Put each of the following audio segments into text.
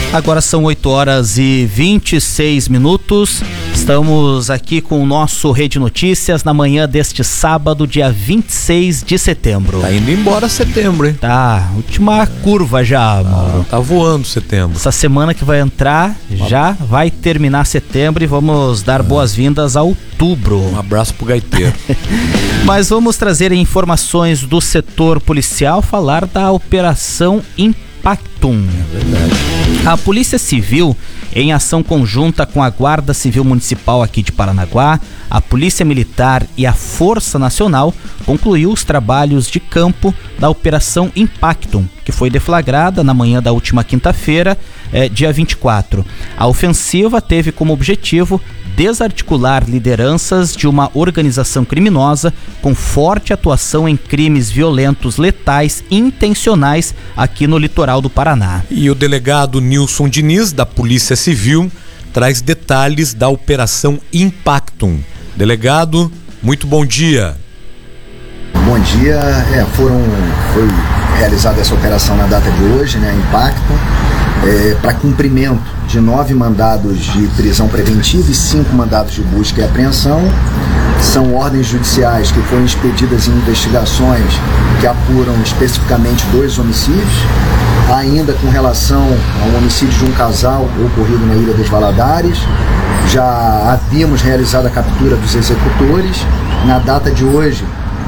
Agora são 8h26. Estamos aqui com o nosso Rede Notícias na manhã deste sábado, dia 26 de setembro. Tá indo embora setembro, hein? Tá, última curva já, Mauro. Tá voando setembro. Essa semana que vai entrar, já vai terminar setembro e vamos dar boas-vindas a outubro. Um abraço pro gaiteiro. Mas vamos trazer informações do setor policial, falar da Operação Impactum. É verdade. A Polícia Civil, em ação conjunta com a Guarda Civil Municipal aqui de Paranaguá, a Polícia Militar e a Força Nacional, concluiu os trabalhos de campo da Operação Impactum, que foi deflagrada na manhã da última quinta-feira, dia 24. A ofensiva teve como objetivo desarticular lideranças de uma organização criminosa com forte atuação em crimes violentos, letais e intencionais aqui no litoral do Paraná. E o delegado Nilson Diniz, da Polícia Civil, traz detalhes da Operação Impactum. Delegado, muito bom dia. Bom dia. Foi realizada essa operação na data de hoje, né, Impactum, para cumprimento de 9 mandados de prisão preventiva e 5 mandados de busca e apreensão. São ordens judiciais que foram expedidas em investigações que apuram especificamente 2 homicídios, ainda com relação ao homicídio de um casal ocorrido na Ilha dos Valadares. Já havíamos realizado a captura dos executores. Na data de hoje,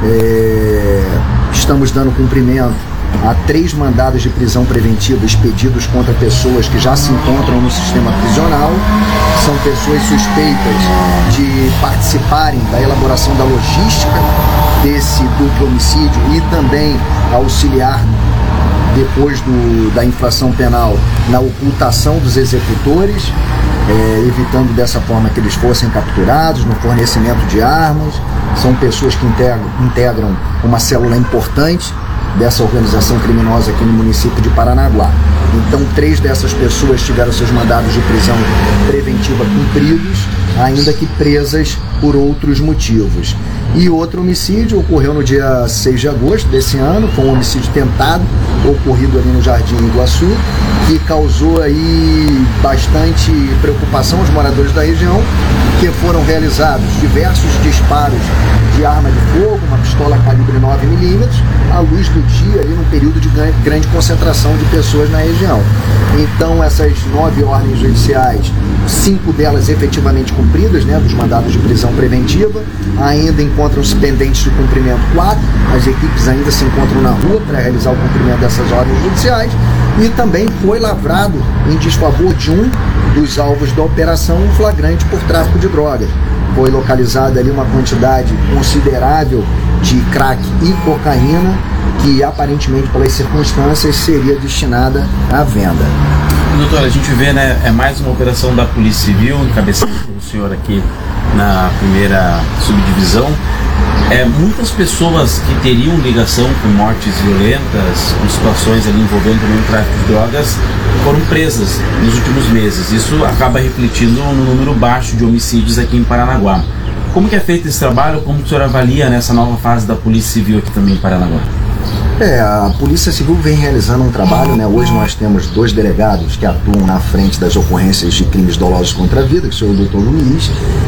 estamos dando cumprimento a 3 mandados de prisão preventiva expedidos contra pessoas que já se encontram no sistema prisional. São pessoas suspeitas de participarem da elaboração da logística desse duplo homicídio e também auxiliar, depois da infração penal, na ocultação dos executores, evitando dessa forma que eles fossem capturados, no fornecimento de armas. São pessoas que integram uma célula importante dessa organização criminosa aqui no município de Paranaguá. Então, 3 dessas pessoas tiveram seus mandados de prisão preventiva cumpridos, ainda que presas por outros motivos. E outro homicídio ocorreu no dia 6 de agosto desse ano, foi um homicídio tentado, ocorrido ali no Jardim Iguaçu, que causou aí bastante preocupação aos moradores da região, que foram realizados diversos disparos de arma de fogo, uma pistola calibre 9mm, à luz do dia, ali num período de grande concentração de pessoas na região. Então, essas 9 ordens judiciais, 5 delas efetivamente cumpridas, né, dos mandados de prisão preventiva, ainda encontram-se pendentes de cumprimento 4, as equipes ainda se encontram na rua para realizar o cumprimento dessas ordens judiciais, e também foi lavrado em desfavor de um dos alvos da operação um flagrante por tráfico de drogas. Foi localizada ali uma quantidade considerável de crack e cocaína, que aparentemente, pelas circunstâncias, seria destinada à venda. Doutor, a gente vê, né, é mais uma operação da Polícia Civil, encabeçada pelo senhor aqui na primeira subdivisão. Muitas pessoas que teriam ligação com mortes violentas, com situações ali envolvendo também o tráfico de drogas, foram presas nos últimos meses. Isso acaba refletindo no número baixo de homicídios aqui em Paranaguá. Como que é feito esse trabalho? Como o senhor avalia nessa nova fase da Polícia Civil aqui também em Paranaguá? A Polícia Civil vem realizando um trabalho, né? Hoje nós temos 2 delegados que atuam na frente das ocorrências de crimes dolosos contra a vida, que sou o Dr. Luiz,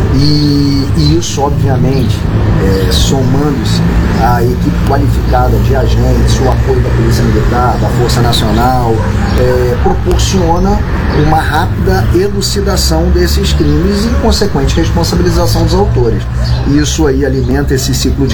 e isso, obviamente, somando-se à equipe qualificada de agentes, o apoio da Polícia Militar, da Força Nacional, proporciona uma rápida elucidação desses crimes e consequente responsabilização dos autores. Isso aí alimenta esse ciclo de